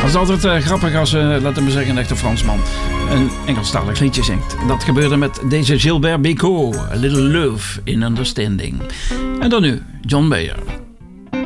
is altijd grappig als, laten we zeggen, een echte Fransman een Engelstalig liedje zingt. Dat gebeurde met deze Gilbert Bécaud, A Little Love in Understanding. En dan nu, John Mayer.